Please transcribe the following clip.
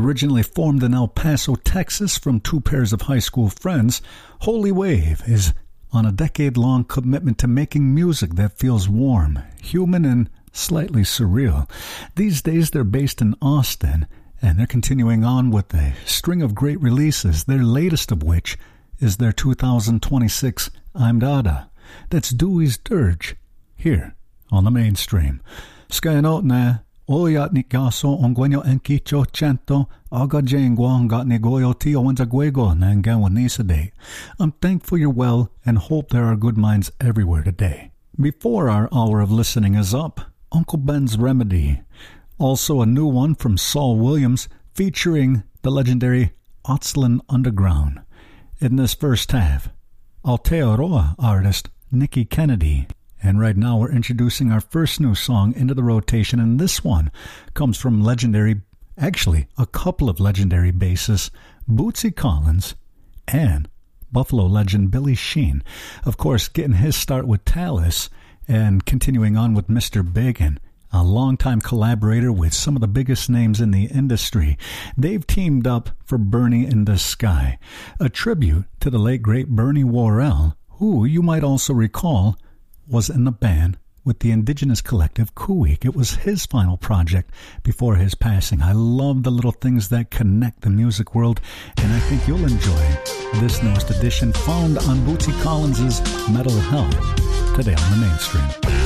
originally formed in El Paso, Texas from two pairs of high school friends, Holy Wave is on a decade-long commitment to making music that feels warm, human, and slightly surreal. These days they're based in Austin, and they're continuing on with a string of great releases, their latest of which is their 2026 I'm Dada. That's Dewey's Dirge, here on the Mainstream. Skyanot na oyat ni kaso ongwenyo enkicho chento aga jengwa ngat negoyo tio wanzaguego nangawanisade. I'm thankful you're well and hope there are good minds everywhere today. Before our hour of listening is up, Uncle Ben's Remedy. Also a new one from Saul Williams featuring the legendary Otslin Underground. In this first half, Aotearoa artist Nikki Kennedy. And right now we're introducing our first new song into the rotation, and this one comes from a couple of legendary bassists, Bootsy Collins and Buffalo legend Billy Sheehan. Of course, getting his start with Talis and continuing on with Mr. Biggin, a longtime collaborator with some of the biggest names in the industry. They've teamed up for Bernie in the Sky, a tribute to the late great Bernie Worrell, who you might also recall was in the band with the indigenous collective Kuweek. It was his final project before his passing. I love the little things that connect the music world, and I think you'll enjoy this newest edition found on Bootsy Collins' Metal Hell today on the Mainstream.